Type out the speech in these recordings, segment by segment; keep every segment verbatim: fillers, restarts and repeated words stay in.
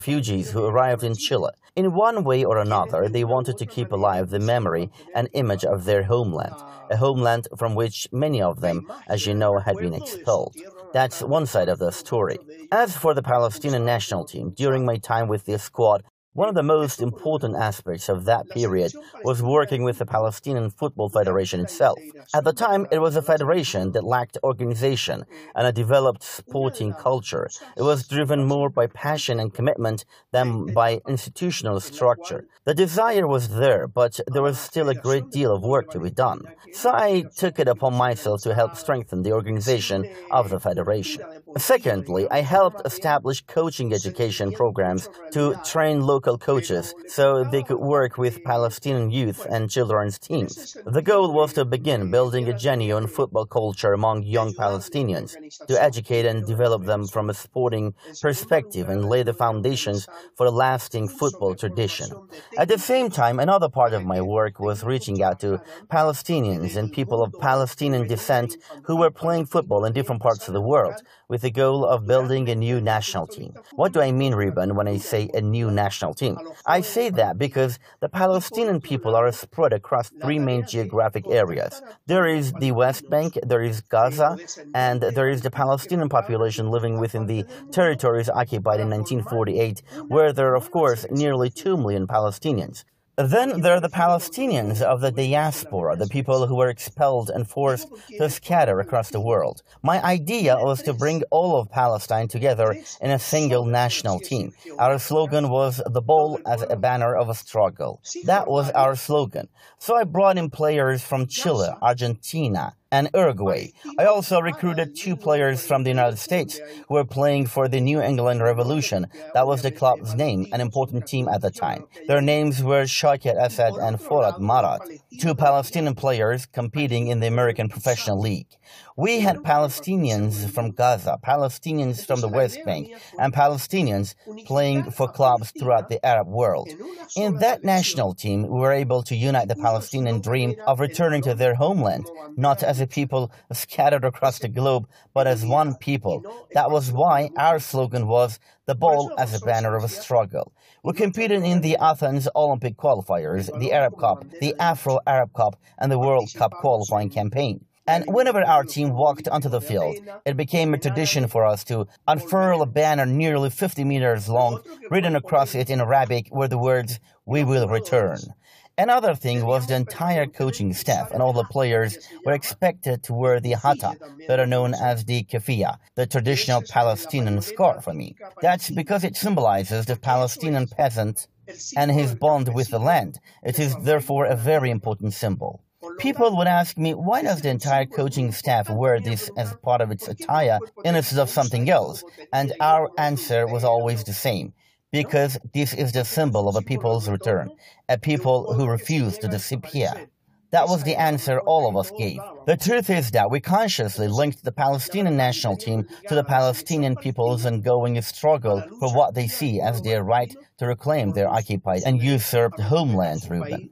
refugees who arrived in Chile. In one way or another, they wanted to keep alive the memory and image of their homeland, a homeland from which many of them, as you know, had been expelled. That's one side of the story. As for the Palestinian national team, during my time with this squad, one of the most important aspects of that period was working with the Palestinian Football Federation itself. At the time, it was a federation that lacked organization and a developed sporting culture. It was driven more by passion and commitment than by institutional structure. The desire was there, but there was still a great deal of work to be done. So I took it upon myself to help strengthen the organization of the federation. Secondly, I helped establish coaching education programs to train local coaches so they could work with Palestinian youth and children's teams. The goal was to begin building a genuine football culture among young Palestinians, to educate and develop them from a sporting perspective and lay the foundations for a lasting football tradition. At the same time, another part of my work was reaching out to Palestinians and people of Palestinian descent who were playing football in different parts of the world, with the goal of building a new national team. What do I mean, Ruben, when I say a new national team? I say that because the Palestinian people are spread across three main geographic areas. There is the West Bank, there is Gaza, and there is the Palestinian population living within the territories occupied in nineteen forty-eight, where there are, of course, nearly two million Palestinians. Then there are the Palestinians of the diaspora, the people who were expelled and forced to scatter across the world. My idea was to bring all of Palestine together in a single national team. Our slogan was "The ball as a banner of a struggle." That was our slogan. So I brought in players from Chile, Argentina, and Uruguay. I also recruited two players from the United States who were playing for the New England Revolution. That was the club's name, an important team at the time. Their names were Shawkat Asad and Forat Marat, two Palestinian players competing in the American Professional League. We had Palestinians from Gaza, Palestinians from the West Bank, and Palestinians playing for clubs throughout the Arab world. In that national team, we were able to unite the Palestinian dream of returning to their homeland, not as a people scattered across the globe, but as one people. That was why our slogan was "The ball as a banner of a struggle." We competed in the Athens Olympic qualifiers, the Arab Cup, the Afro-Arab Cup, and the World Cup qualifying campaign. And whenever our team walked onto the field, it became a tradition for us to unfurl a banner nearly fifty meters long, written across it in Arabic were the words, "We will return." Another thing was the entire coaching staff and all the players were expected to wear the hata, better known as the keffiyeh, the traditional Palestinian scarf, I mean. That's because it symbolizes the Palestinian peasant and his bond with the land. It is therefore a very important symbol. People would ask me, why does the entire coaching staff wear this as part of its attire instead of something else? And our answer was always the same. Because this is the symbol of a people's return, a people who refuse to disappear. That was the answer all of us gave. The truth is that we consciously linked the Palestinian national team to the Palestinian people's ongoing struggle for what they see as their right to reclaim their occupied and usurped homeland, Ruben.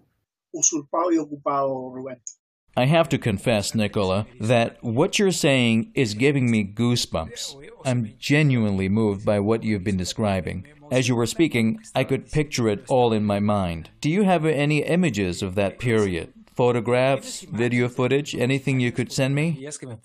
I have to confess, Nicola, that what you're saying is giving me goosebumps. I'm genuinely moved by what you've been describing. As you were speaking, I could picture it all in my mind. Do you have any images of that period? Photographs, video footage, anything you could send me?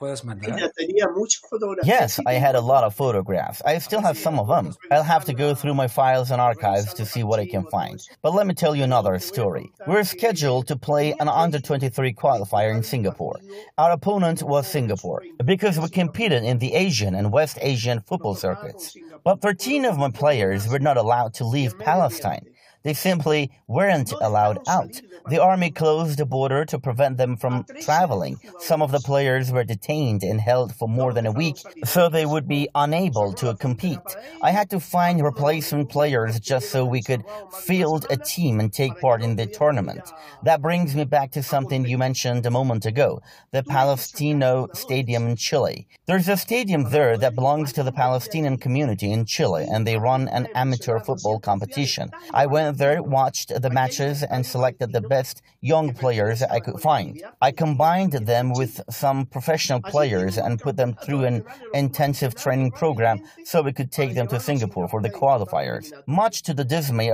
Yes, I had a lot of photographs. I still have some of them. I'll have to go through my files and archives to see what I can find. But let me tell you another story. We're scheduled to play an under twenty-three qualifier in Singapore. Our opponent was Singapore, because we competed in the Asian and West Asian football circuits. But thirteen of my players were not allowed to leave Palestine. They simply weren't allowed out. The army closed the border to prevent them from traveling. Some of the players were detained and held for more than a week, so they would be unable to compete. I had to find replacement players just so we could field a team and take part in the tournament. That brings me back to something you mentioned a moment ago, the Palestino Stadium in Chile. There's a stadium there that belongs to the Palestinian community in Chile, and they run an amateur football competition. I went went there, watched the matches, and selected the best young players I could find. I combined them with some professional players and put them through an intensive training program so we could take them to Singapore for the qualifiers. Much to the dismay